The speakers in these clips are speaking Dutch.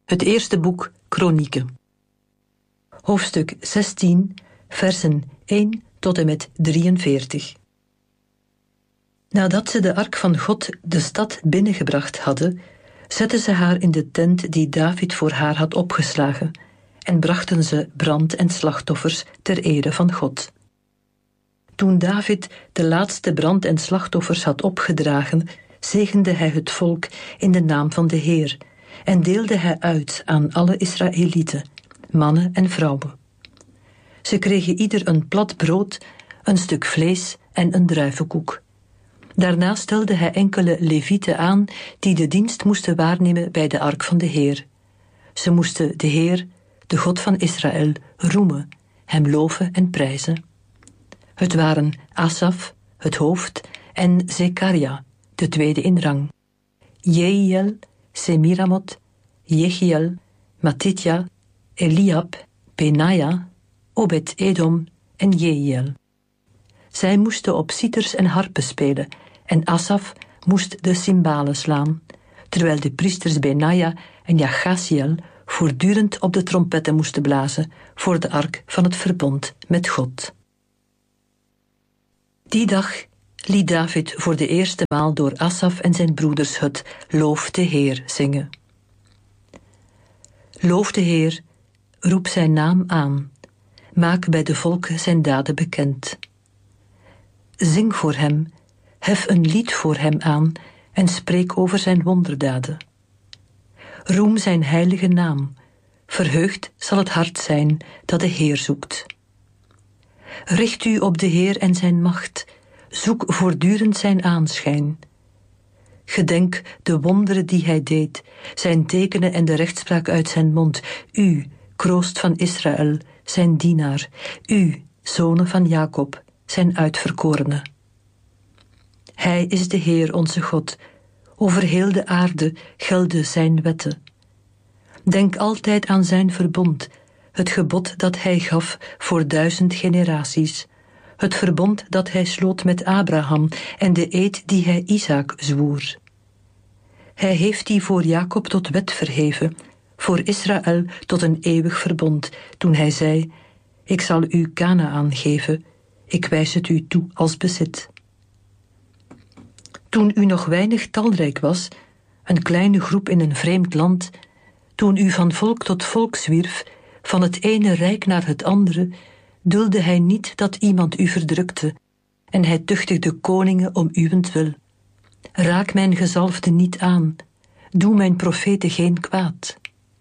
Het eerste boek Kronieken. Hoofdstuk 16, versen 1 tot en met 43. Nadat ze de ark van God de stad binnengebracht hadden, zetten ze haar in de tent die David voor haar had opgeslagen en brachten ze brand- en slachtoffers ter ere van God. Toen David de laatste brand- en slachtoffers had opgedragen, zegende hij het volk in de naam van de Heer en deelde hij uit aan alle Israëlieten, mannen en vrouwen. Ze kregen ieder een plat brood, een stuk vlees en een druivenkoek. Daarna stelde hij enkele levieten aan die de dienst moesten waarnemen bij de ark van de Heer. Ze moesten de Heer, de God van Israël, roemen, hem loven en prijzen. Het waren Asaf, het hoofd, en Zekaria, de tweede in rang. Jehiel, Semiramot, Jehiel, Matitja, Eliab, Benaja, Obed-Edom en Jehiel. Zij moesten op citers en harpen spelen en Asaf moest de cymbalen slaan, terwijl de priesters Benaja en Jachasiel voortdurend op de trompetten moesten blazen voor de ark van het verbond met God. Die dag liet David voor de eerste maal door Asaf en zijn broeders het Loof de Heer zingen. Loof de Heer, roep zijn naam aan, maak bij de volken zijn daden bekend. Zing voor hem, hef een lied voor hem aan en spreek over zijn wonderdaden. Roem zijn heilige naam, verheugd zal het hart zijn dat de Heer zoekt. Richt u op de Heer en zijn macht, zoek voortdurend zijn aanschijn. Gedenk de wonderen die hij deed, zijn tekenen en de rechtspraak uit zijn mond. U, kroost van Israël, zijn dienaar. U, zonen van Jacob, zijn uitverkorene. Hij is de Heer onze God. Over heel de aarde gelden zijn wetten. Denk altijd aan zijn verbond, het gebod dat hij gaf voor 1000 generaties, het verbond dat hij sloot met Abraham en de eed die hij Isaak zwoer. Hij heeft die voor Jacob tot wet verheven, voor Israël tot een eeuwig verbond, toen hij zei: ik zal u Kanaan geven, ik wijs het u toe als bezit. Toen u nog weinig talrijk was, een kleine groep in een vreemd land, toen u van volk tot volk zwierf, van het ene rijk naar het andere, duldde hij niet dat iemand u verdrukte, en hij tuchtigde koningen om uwentwil. Raak mijn gezalfde niet aan, doe mijn profeten geen kwaad.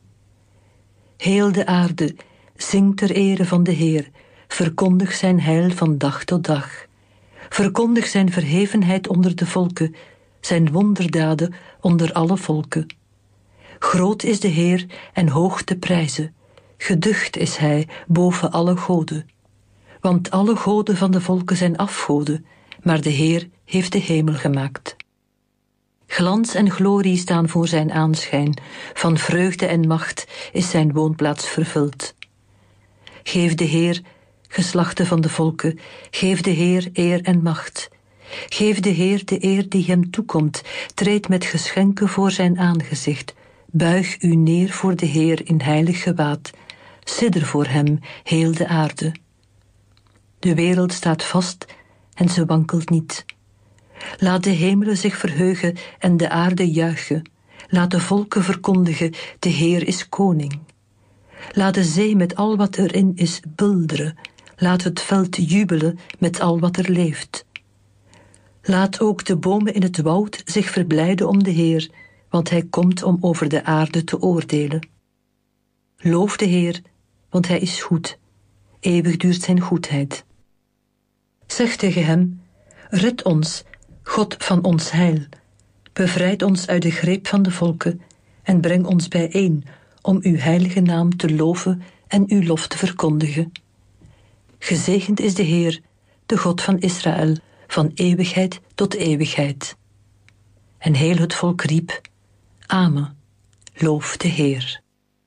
Heel de aarde, zing ter ere van de Heer, verkondig zijn heil van dag tot dag. Verkondig zijn verhevenheid onder de volken, zijn wonderdaden onder alle volken. Groot is de Heer en hoog te prijzen, geducht is hij boven alle goden. Want alle goden van de volken zijn afgoden, maar de Heer heeft de hemel gemaakt. Glans en glorie staan voor zijn aanschijn, van vreugde en macht is zijn woonplaats vervuld. Geef de Heer, geslachten van de volken, geef de Heer eer en macht. Geef de Heer de eer die hem toekomt, treed met geschenken voor zijn aangezicht. Buig u neer voor de Heer in heilig gewaad, sidder voor hem heel de aarde. De wereld staat vast en ze wankelt niet. Laat de hemelen zich verheugen en de aarde juichen. Laat de volken verkondigen, de Heer is koning. Laat de zee met al wat erin is bulderen. Laat het veld jubelen met al wat er leeft. Laat ook de bomen in het woud zich verblijden om de Heer, want hij komt om over de aarde te oordelen. Loof de Heer, want hij is goed. Eeuwig duurt zijn goedheid. Zeg tegen hem: red ons, God van ons heil. Bevrijd ons uit de greep van de volken en breng ons bijeen om uw heilige naam te loven en uw lof te verkondigen. Gezegend is de Heer, de God van Israël, van eeuwigheid tot eeuwigheid. En heel het volk riep: Amen, loof de Heer.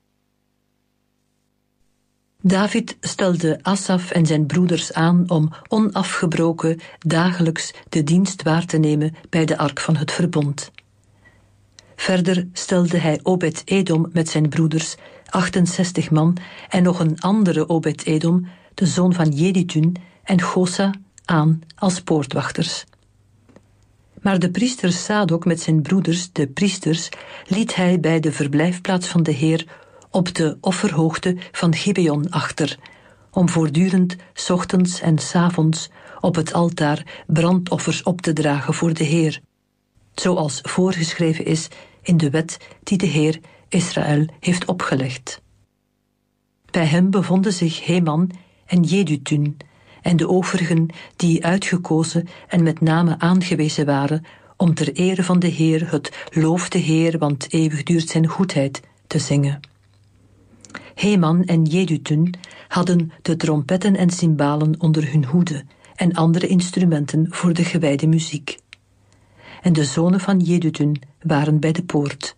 David stelde Asaf en zijn broeders aan om onafgebroken dagelijks de dienst waar te nemen bij de ark van het verbond. Verder stelde hij Obed-Edom met zijn broeders, 68 man, en nog een andere Obed-Edom, de zoon van Jedutun, en Gosa aan als poortwachters. Maar de priester Sadok met zijn broeders, de priesters, liet hij bij de verblijfplaats van de Heer op de offerhoogte van Gibeon achter, om voortdurend 's ochtends en 's avonds op het altaar brandoffers op te dragen voor de Heer, zoals voorgeschreven is in de wet die de Heer Israël heeft opgelegd. Bij hem bevonden zich Heman en Jedutun en de overigen die uitgekozen en met name aangewezen waren om ter ere van de Heer het loof de Heer, want eeuwig duurt zijn goedheid, te zingen. Heman en Jedutun hadden de trompetten en cymbalen onder hun hoede en andere instrumenten voor de gewijde muziek. En de zonen van Jedutun waren bij de poort.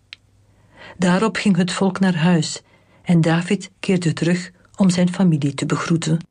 Daarop ging het volk naar huis en David keerde terug om zijn familie te begroeten.